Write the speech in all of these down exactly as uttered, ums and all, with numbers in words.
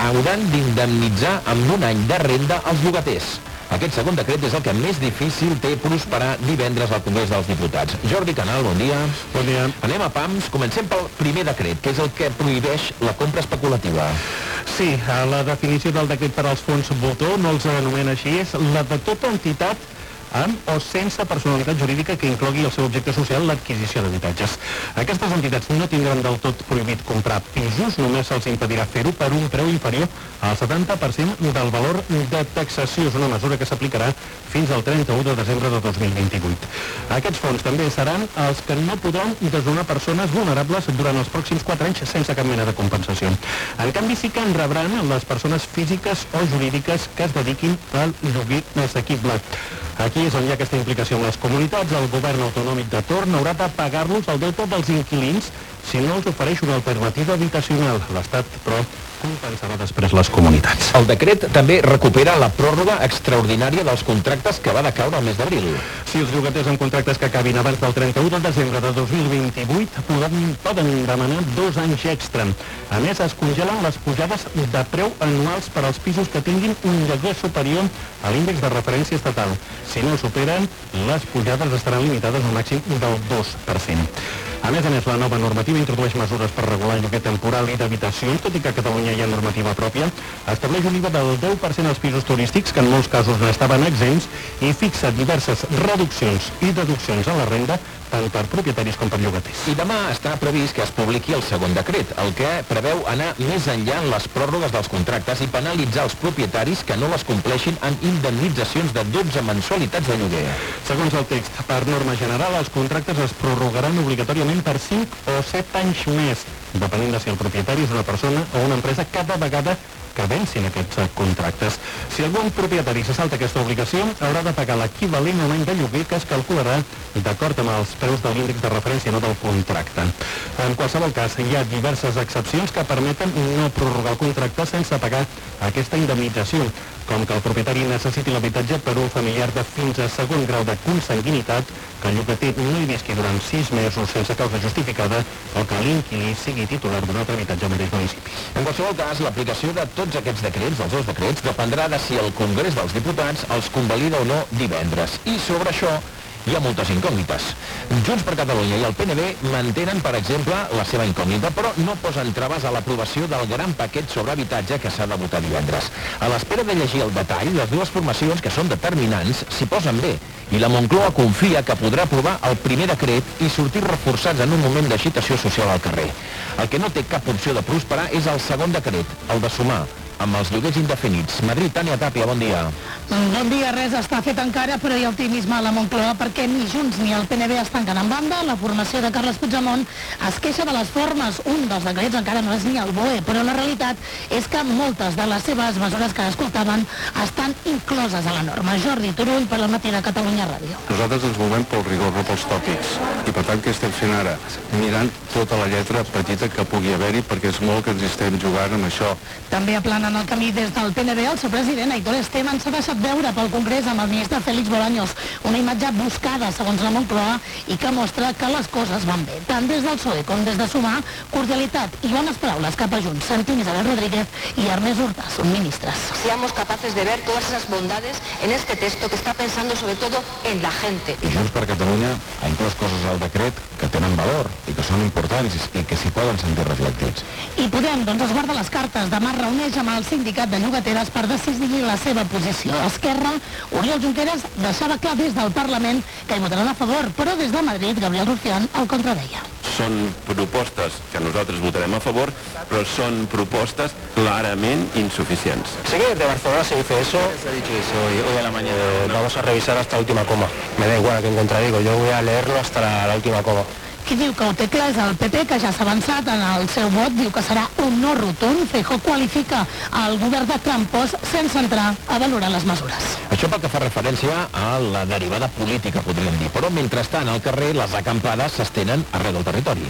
hauran d'indemnitzar amb un any de renda als llogaters. Aquest segon decret és el que més difícil té prosperar divendres al Congrés dels Diputats. Jordi Canal, bon dia. Bon dia. Anem a pams. Comencem pel primer decret, que és el que prohibeix la compra especulativa. Sí, la definició del decret per als fons voltor no els anomena així, és la de tota entitat amb o sense personalitat jurídica que inclogui el seu objecte social l'adquisició d'habitatges. Aquestes entitats no tindran del tot prohibit comprar pisos, només se'ls impedirà fer-ho per un preu inferior al setanta per cent del valor de taxació. És una mesura que s'aplicarà fins al trenta-u de desembre de dos mil vint-i-vuit. Aquests fons també seran els que no podran desnonar persones vulnerables durant els pròxims quatre anys sense cap mena de compensació. En canvi, sí que en rebran les persones físiques o jurídiques que es dediquin al lloguer assequible. Aquí és on hi ha aquesta implicació amb les comunitats. El govern autonòmic de torn haurà de pagar-los el deute dels inquilins si no els ofereix una alternativa habitacional. L'Estat, però, compensarà després les comunitats. El decret també recupera la pròrroga extraordinària dels contractes que va decaure el mes d'abril. Si els llogaters amb contractes que acabin abans del trenta-u de desembre de dos mil vint-i-vuit poden, poden demanar dos anys extra. A més, es congelen les pujades de preu anuals per als pisos que tinguin un lloguer superior a l'índex de referència estatal. Si no el superen, les pujades estaran limitades al màxim del dos per cent. A més a més, la nova normativa introdueix mesures per regular el lloguer temporal i d'habitacions, tot i que a Catalunya hi ha normativa pròpia, estableix un I V A del deu per cent als pisos turístics, que en molts casos n'estaven exempts, i fixa diverses reduccions i deduccions a la renda, tant per propietaris com per llogaters. I demà està previst que es publiqui el segon decret, el que preveu anar més enllà en les pròrrogues dels contractes i penalitzar els propietaris que no les compleixin amb indemnitzacions de dotze mensualitats de lloguer. Segons el text, per norma general, els contractes es prorrogaran obligatòriament per cinc o set anys més, depenent de si el propietari és una persona o una empresa cada vegada que vencin aquests contractes. Si algun propietari se salta aquesta obligació, haurà de pagar l'equivalent a un any de lloguer que es calcularà d'acord amb els preus de l'índex de referència, no del contracte. En qualsevol cas, hi ha diverses excepcions que permeten no prorrogar el contracte sense pagar aquesta indemnització, com que el propietari necessiti l'habitatge per un familiar de fins a segon grau de consanguinitat, que el llogater no hi visqui durant sis mesos sense causa justificada o que l'inquilí sigui titular d'un altre habitatge al mateix municipi. En qualsevol cas, l'aplicació de tots aquests decrets, dels dos decrets, dependrà de si el Congrés dels Diputats els convalida o no divendres. I sobre això hi ha moltes incògnites. Junts per Catalunya i el P N B mantenen, per exemple, la seva incògnita, però no posen traves a l'aprovació del gran paquet sobre habitatge que s'ha de votar divendres. A l'espera de llegir el detall, les dues formacions, que són determinants, s'hi posen bé, i la Moncloa confia que podrà aprovar el primer decret i sortir reforçats en un moment d'agitació social al carrer. El que no té cap opció de prosperar és el segon decret, el de sumar amb els lloguers indefinits. Madrid, Tània Tàpia, bon dia. Bon dia, res està fet encara, però hi ha optimisme a la Moncloa perquè ni Junts ni el P N B es tanquen en banda. La formació de Carles Puigdemont es queixa de les formes. Un dels decrets encara no és ni el B O E, però la realitat és que moltes de les seves mesures que escoltaven estan incloses a la norma. Jordi Turull, per la Matí de Catalunya Ràdio. Nosaltres ens movem pel rigor, no pels tòpics. I per tant, què estem fent ara? Mirant tota la lletra petita que pugui haver-hi, perquè és molt que ens estem jugant amb això. També aplanen el camí des del P N B. El seu president, Aitor Esteban, s'ha deixat veure pel Congrés amb el ministre Félix Bolaños. Una imatge buscada, segons la Moncloa, i que mostra que les coses van bé. Tant des del P S O E com des de Sumar, cordialitat i bones paraules cap a Junts. Sentim Isabel Rodríguez y Ernest Hurtas, sus ministras. Seamos capaces de ver todas esas bondades en este texto que está pensando sobre todo en la gente. I Junts per Catalunya ha inclòs coses al decret que tenen valor i que són importants i que s'hi poden sentir reflectits. I Podem, doncs, es guarda les cartes. Demà reuneix amb el sindicat de llogateres per decidir la seva posició. Esquerra, Oriol Junqueras deixava clar des del Parlament que hi votaran a favor, però des de Madrid, Gabriel Rufián el contradeia. Són propostes que nosaltres votarem a favor, però són propostes clarament insuficients. Sé que de Barcelona se dice eso, se ha dicho eso hoy, hoy a la mañana. Eh, vamos a revisar hasta la última coma. Me da igual a quien contradigo, yo voy a leerlo hasta la, la última coma. Qui diu que ho té clar és el P P, que ja s'ha avançat en el seu vot, diu que serà un no rotund. Feijóo qualifica el govern de trampós sense entrar a valorar les mesures. Això pel que fa referència a la derivada política, podríem dir. Però mentrestant, al carrer, les acampades s'estenen arreu del territori.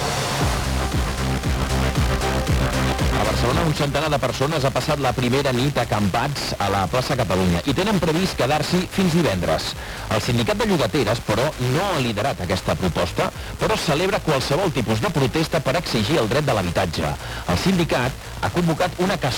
A Barcelona, un centenar de persones ha passat la primera nit acampats a la plaça Catalunya i tenen previst quedar-s'hi fins divendres. El sindicat de llogateres, però, no ha liderat aquesta proposta, però celebra qualsevol tipus de protesta per exigir el dret de l'habitatge. El sindicat ha convocat una cassola